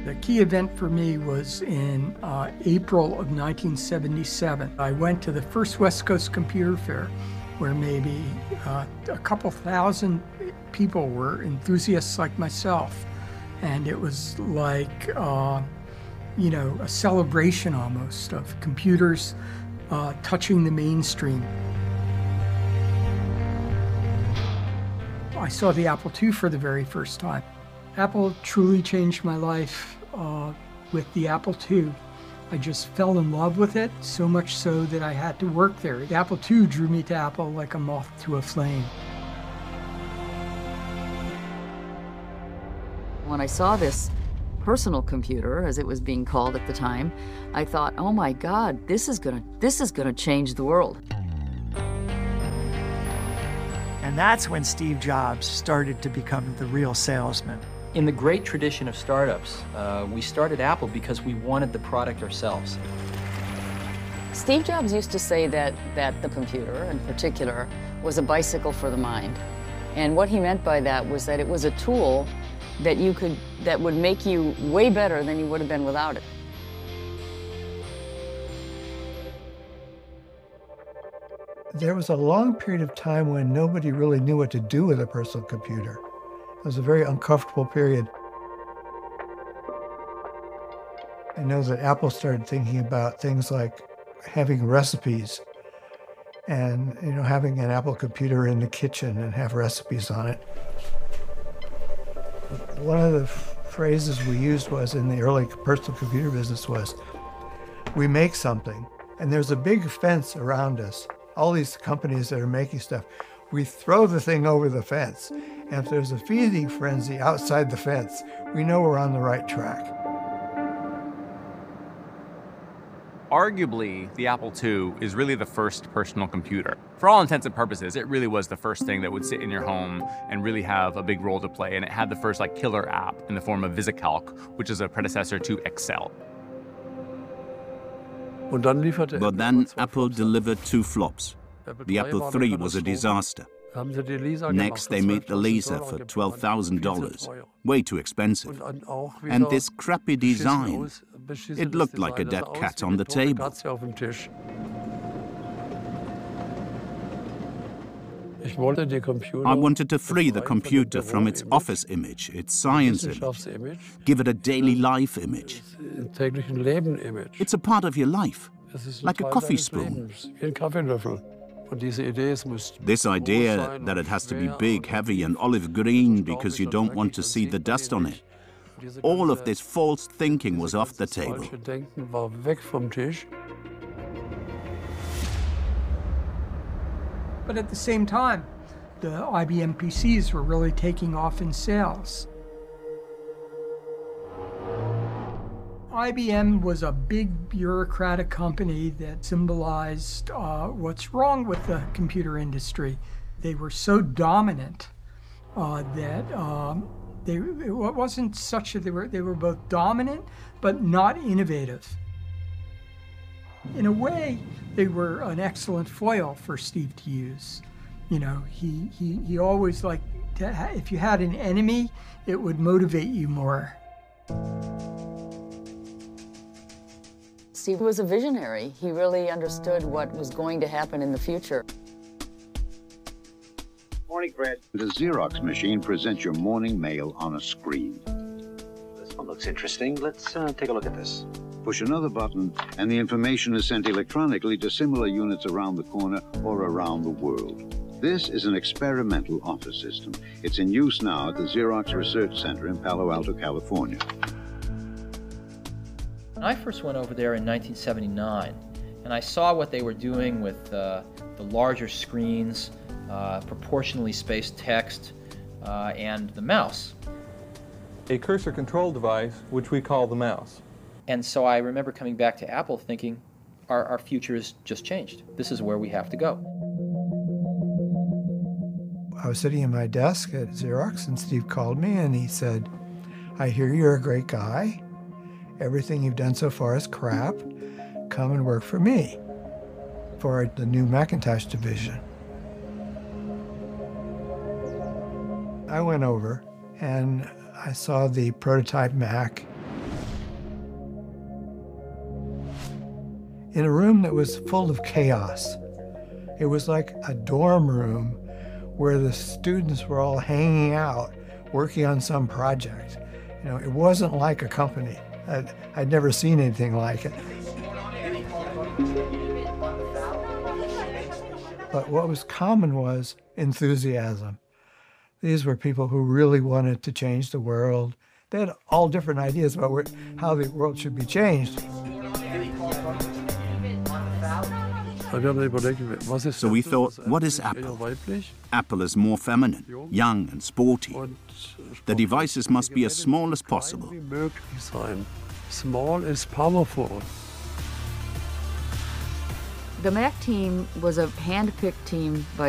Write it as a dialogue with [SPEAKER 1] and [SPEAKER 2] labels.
[SPEAKER 1] The key event for me was in April of 1977. I went to the first West Coast Computer Fair, where maybe a couple thousand people were enthusiasts like myself. And it was like, a celebration almost of computers touching the mainstream. I saw the Apple II for the very first time. Apple truly changed my life with the Apple II. I just fell in love with it, so much so that I had to work there. The Apple II drew me to Apple like a moth to a flame.
[SPEAKER 2] When I saw this personal computer, as it was being called at the time, I thought, oh my God, this is gonna change the world.
[SPEAKER 3] And that's when Steve Jobs started to become the real salesman.
[SPEAKER 4] In the great tradition of startups, we started Apple because we wanted the product ourselves.
[SPEAKER 2] Steve Jobs used to say that the computer, in particular, was a bicycle for the mind. And what he meant by that was that it was a tool that would make you way better than you would have been without it.
[SPEAKER 5] There was a long period of time when nobody really knew what to do with a personal computer. It was a very uncomfortable period. I know that Apple started thinking about things like having recipes and having an Apple computer in the kitchen and have recipes on it. One of the phrases we used was in the early personal computer business was, we make something and there's a big fence around us. All these companies that are making stuff, we throw the thing over the fence. And if there's a feeding frenzy outside the fence, we know we're on the right track.
[SPEAKER 6] Arguably, the Apple II is really the first personal computer. For all intents and purposes, it really was the first thing that would sit in your home and really have a big role to play. And it had the first killer app in the form of VisiCalc, which is a predecessor to Excel.
[SPEAKER 7] But then Apple delivered 2 flops. The Apple III was a disaster. Next, they made the Laser for $12,000, way too expensive. And this crappy design, it looked like a dead cat on the table. I wanted to free the computer from its office image, its science image, give it a daily life image. It's a part of your life, like a coffee spoon. This idea that it has to be big, heavy, and olive green because you don't want to see the dust on it, all of this false thinking was off the table.
[SPEAKER 1] But at the same time, the IBM PCs were really taking off in sales. IBM was a big bureaucratic company that symbolized what's wrong with the computer industry. They were so dominant that it wasn't such that they were both dominant but not innovative. In a way, they were an excellent foil for Steve to use. He always liked to if you had an enemy, it would motivate you more.
[SPEAKER 2] Steve was a visionary. He really understood what was going to happen in the future.
[SPEAKER 8] Morning, Fred. The Xerox machine presents your morning mail on a screen.
[SPEAKER 9] This one looks interesting. Let's take a look at this.
[SPEAKER 8] Push another button, and the information is sent electronically to similar units around the corner or around the world. This is an experimental office system. It's in use now at the Xerox Research Center in Palo Alto, California.
[SPEAKER 4] When I first went over there in 1979, and I saw what they were doing with the larger screens, proportionally spaced text, and the mouse.
[SPEAKER 10] A cursor control device, which we call the mouse.
[SPEAKER 4] And so I remember coming back to Apple thinking, our future has just changed. This is where we have to go.
[SPEAKER 5] I was sitting at my desk at Xerox, and Steve called me, and he said, I hear you're a great guy. Everything you've done so far is crap. Come and work for me, for the new Macintosh division. I went over, and I saw the prototype Mac. in a room that was full of chaos. It was like a dorm room where the students were all hanging out, working on some project. You know, it wasn't like a company. I'd never seen anything like it. But what was common was enthusiasm. These were people who really wanted to change the world. They had all different ideas about how the world should be changed.
[SPEAKER 7] So we thought, what is Apple? Apple is more feminine, young and sporty. The devices must be as small as possible.
[SPEAKER 11] Small is powerful.
[SPEAKER 2] The Mac team was a hand-picked team by